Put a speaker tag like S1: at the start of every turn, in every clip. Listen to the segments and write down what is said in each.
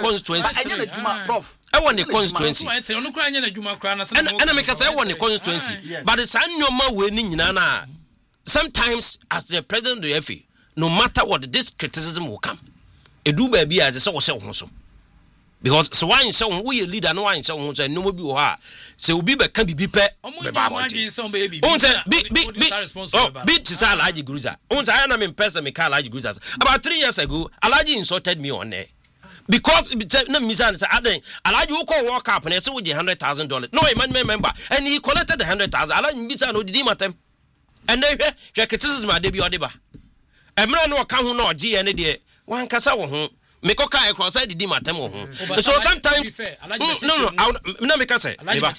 S1: constituency.
S2: Prof.
S1: I want the constituency. And I make us I want the constituency. But the Sanyoma winning Nana. Sometimes, as the president of the FA, no matter what, this criticism will come. It do baby as a so. Because so why so we leader no one so no will be ha. So be can be pet. Baby. Beat to Alaji Gruza. I am in person, Alaji Gruzas. About 3 years ago, Alaji insulted me on there. Because no misunderstanding, Alaji will call walk up and I saw with $100,000. No, a man member, and he collected the 100,000. Alaji Misa no did matter. And then, criticism my debut or deba. A man no account no G any day. One cassa home. Make okay across the dimatemo. So sometimes no make us say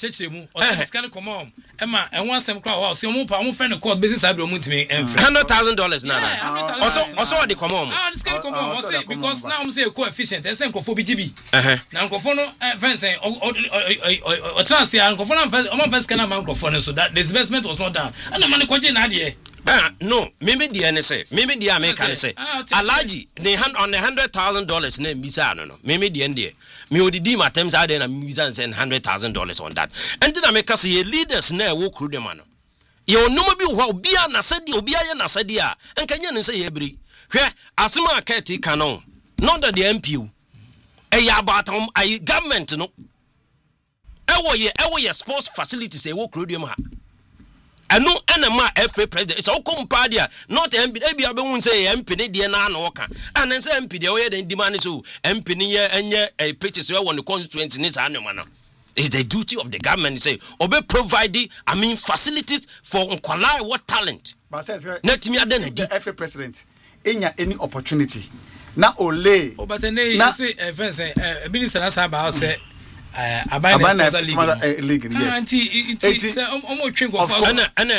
S3: Emma and once some crowd so mo pa mo friend called business I want me
S1: $100,000 now. Also the come on.
S3: This can come on because now I'm say coefficient and say for BGB. Now go no fence or chance here go for on first can microphone so that the investment was not done. And the money question na there.
S1: No, maybe the NSA, maybe the American say. Alaji, they hand on $100,000 name Misa no. Maybe the NDA. Me odi di matters are then Misa send $100,000 on that. And then America say leaders na wo kru dem ano. Ye no bi wo bia na sadi obi aye na sadi a enka nya say ebri. Hwe asema akati canon. Not that the MPU. Ya about I government no. Ewo ye sports facilities e wo kru dem ha. And no enema FA president. It's all compared not MP. Maybe I won't say MP ne na oka. And then say MP de we den demand so MP ne enye a purchase we want the constituency ne sa no. It's the duty of the government to say obe provide facilities for nkwalai what talent.
S2: But says
S1: net me aden
S2: the FA president any opportunity. Na ole.
S3: But then say minister na say about say Abana
S2: league yes.
S3: It's almost twin go for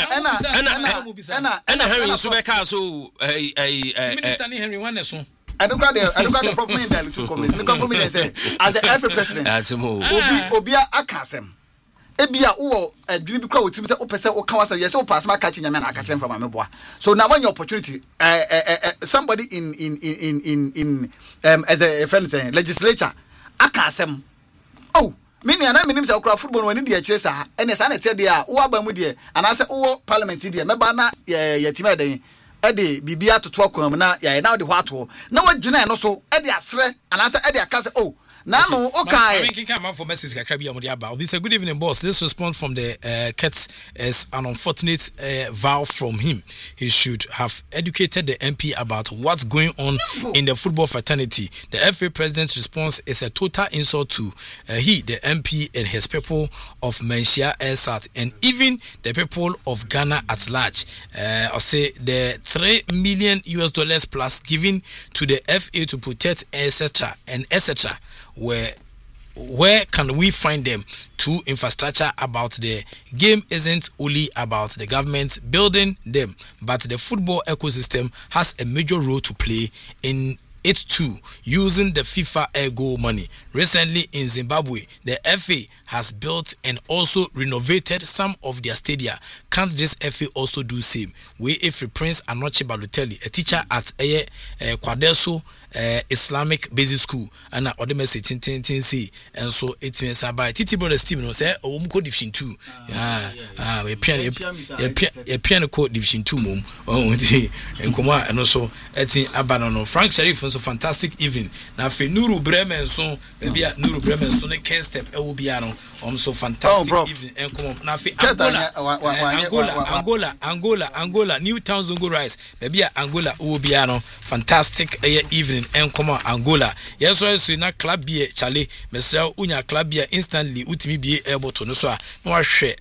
S1: and Henry Subeka so
S3: Minister Henry one so
S2: I don't got the problem in there to comment. The government say as the FA president Obia akasem ebia wo adwini bi kwa wotim say opese o kan wasa yes o pass ma catch nyame na akachem from ameboa. So now when your opportunity somebody in as a friend saying legislature akasem oh, mini ana minim say okra football wani de akire sa ene sa na te de a wo aba mu de ana say wo parliament de meba na yatima den e de bibia toto akwam na ya na de ho ato na wagina no so e de asre ana say e de aka say oh na no okay
S3: I mean can for message kakra bia mo de aba this a good evening boss. This response from the Kets is an unfortunate vow from him. He should have educated the MP about what's going on in the football fraternity. The FA president's response is a total insult to he, the MP, and his people of Menchia South, and even the people of Ghana at large. I say the $3 million plus given to the FA to protect etc. and etc. Where can we find them? To infrastructure about the game isn't only about the government building them, but the football ecosystem has a major role to play in it too, using the FIFA air goal money. Recently in Zimbabwe, the FA has built and also renovated some of their stadia. Can't this FA also do same? We if Prince Anoche Balotelli, a teacher at Kwadeso Islamic Basic School, and Odeme say tin and so it means by Titi Brothers team no say code division 2. We piano code division 2 mum. And Kuma and also etin Abanono. Frank Sharif was a fantastic evening. Now for Nuru Bremen so maybe Nuru Bremen so can step Ewobiano. So fantastic evening and come on. Now for Angola New Town Zongo Rice. Maybe Angola Ubiano. Fantastic evening and come on Angola. Yes, so na club beer Charlie. Mesra unya club beer instantly utimi be able to no so no ahwe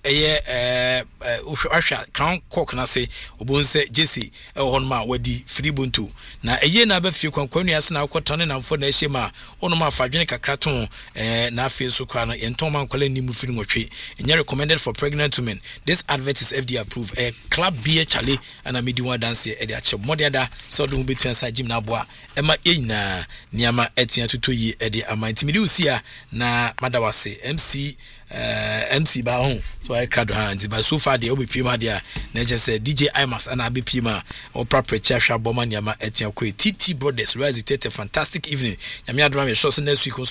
S3: crown cock na say obonse Jesse on ma wadi Freebuntu. Na eye na ba fie kwankwanu ase na akotane na mfo na ehye ma ono ma fadwene kakra to na afie so kwa no yenton man kwala nimu firi nwotwe enya recommended for pregnant women. This advert is FDA approved. Club beer Charlie and a midi one dance e de ache modeda so do betu ansa gym na boa ema na niama etia tuto yi e de amantimi de usia na madawase MC ba ho so I crowd hands but so far the obi pima dia na je say DJ Imax and abi pima or proper chef boma niama etia ko TT Brothers Rise Tete fantastic evening nyame adoma me show next week.